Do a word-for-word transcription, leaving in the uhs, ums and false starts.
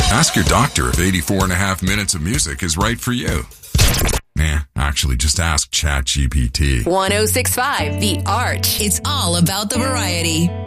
Ask your doctor if eighty-four and a half minutes of music is right for you. Nah, actually, just ask ChatGPT. one oh six point five The Arch. It's all about the variety.